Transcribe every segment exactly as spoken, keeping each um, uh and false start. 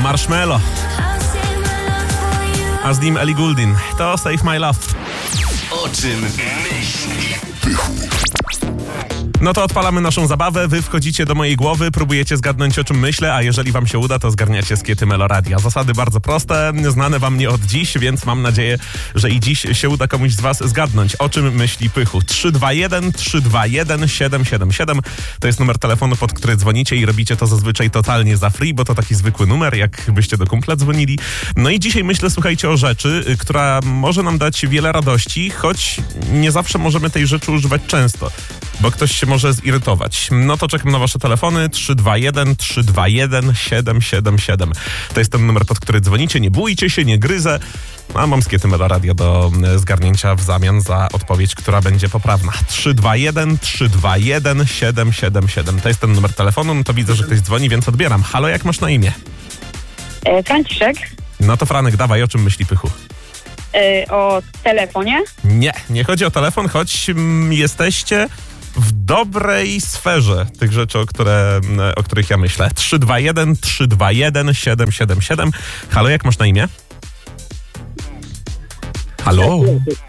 Marshmello. A z nim Ellie Goulding. To Save My Love. O czym myśli Pychu? No to odpalamy naszą zabawę, wy wchodzicie do mojej głowy, próbujecie zgadnąć, o czym myślę, a jeżeli wam się uda, to zgarniacie skiety Meloradia. Zasady bardzo proste, znane wam nie od dziś, więc mam nadzieję, że i dziś się uda komuś z was zgadnąć, o czym myśli Pychu. trzy dwa jeden trzy dwa jeden siedem siedem siedem to jest numer telefonu, pod który dzwonicie i robicie to zazwyczaj totalnie za free, bo to taki zwykły numer, jakbyście do kumpla dzwonili. No i dzisiaj myślę, słuchajcie, o rzeczy, która może nam dać wiele radości, choć nie zawsze możemy tej rzeczy używać często, bo ktoś się może zirytować. No to czekam na wasze telefony trzy dwa jeden trzy dwa jeden siedem siedem siedem. To jest ten numer, pod który dzwonicie. Nie bójcie się, nie gryzę. A mam skiety Meloradia do zgarnięcia w zamian za odpowiedź, która będzie poprawna. trzy dwa jeden trzy dwa jeden siedem siedem siedem. To jest ten numer telefonu. No to widzę, że ktoś dzwoni, więc odbieram. Halo, jak masz na imię? E, Franciszek. No to Franek, dawaj, o czym myśli Pychu? E, o telefonie. Nie, nie chodzi o telefon, choć mm, jesteście w dobrej sferze tych rzeczy, o, które, o których ja myślę. trzy dwa jeden trzy dwa jeden siedem siedem siedem. Halo, jak masz na imię? Halo?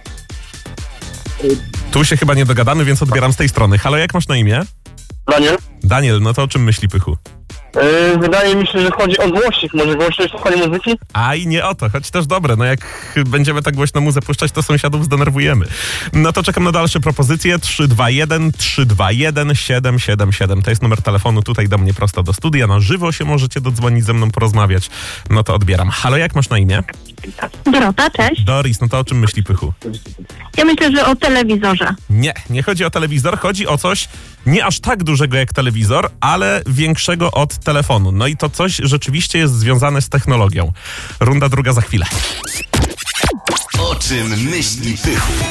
Tu się chyba nie dogadamy, więc odbieram z tej strony. Halo, jak masz na imię? Daniel? Daniel, no to o czym myśli Pychu? Yy, wydaje mi się, że chodzi o głośnik. Może głośność słuchanie muzyki? A i nie o to, choć też dobre. No jak będziemy tak głośno muzę puszczać, to sąsiadów zdenerwujemy. No to czekam na dalsze propozycje. trzy dwa jeden trzy dwa jeden siedem siedem siedem. To jest numer telefonu tutaj do mnie prosto do studia. Na żywo się możecie dodzwonić ze mną, porozmawiać. No to odbieram. Halo, jak masz na imię? Dorota, cześć. Doris, no to o czym myśli Pychu? Ja myślę, że o telewizorze. Nie, nie chodzi o telewizor, chodzi o coś nie aż tak dużego jak telewizor, ale większego od telefonu. No i to coś rzeczywiście jest związane z technologią. Runda druga za chwilę. O czym myśli Pychu?